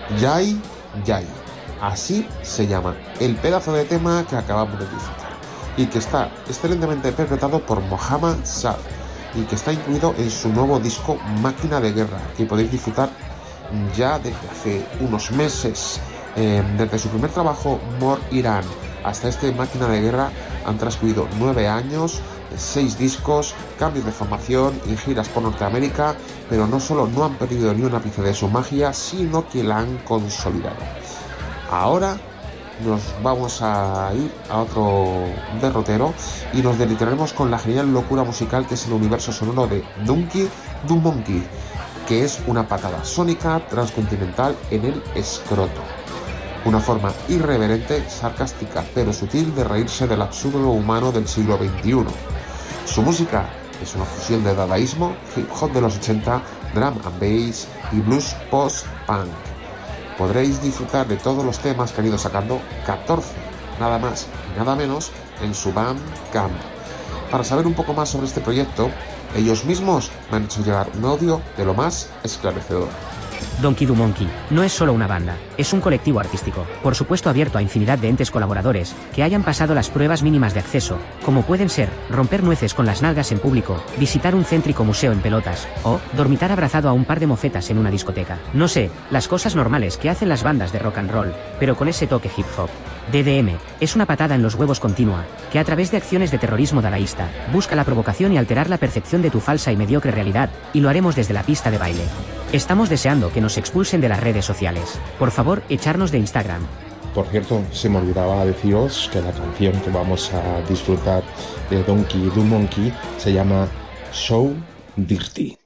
Yay Yay. Así se llama el pedazo de tema que acabamos de disfrutar y que está excelentemente interpretado por Mohammad Saad y que está incluido en su nuevo disco Máquina de Guerra, que podéis disfrutar ya desde hace unos meses. Desde su primer trabajo, More Iran, hasta este Máquina de Guerra han transcurrido 9 años, 6 discos, cambios de formación y giras por Norteamérica, pero no solo no han perdido ni un ápice de su magia, sino que la han consolidado. Ahora nos vamos a ir a otro derrotero y nos deleitaremos con la genial locura musical que es el universo sonoro de Donkey Do Monkey, que es una patada sónica transcontinental en el escroto. Una forma irreverente, sarcástica pero sutil de reírse del absurdo humano del siglo XXI. Su música es una fusión de dadaísmo, hip hop de los 80, drum and bass y blues post-punk. Podréis disfrutar de todos los temas que han ido sacando, 14, nada más y nada menos, en su Bandcamp. Para saber un poco más sobre este proyecto, ellos mismos me han hecho llegar un audio de lo más esclarecedor. Donkey Do Monkey no es solo una banda, es un colectivo artístico, por supuesto abierto a infinidad de entes colaboradores, que hayan pasado las pruebas mínimas de acceso, como pueden ser, romper nueces con las nalgas en público, visitar un céntrico museo en pelotas, o, dormitar abrazado a un par de mofetas en una discoteca. No sé, las cosas normales que hacen las bandas de rock and roll, pero con ese toque hip hop. DDM, es una patada en los huevos continua, que a través de acciones de terrorismo dadaísta, busca la provocación y alterar la percepción de tu falsa y mediocre realidad, y lo haremos desde la pista de baile. Estamos deseando que nos expulsen de las redes sociales. Por favor, echarnos de Instagram. Por cierto, se me olvidaba deciros que la canción que vamos a disfrutar de Donkey Do Monkey se llama So Dirty.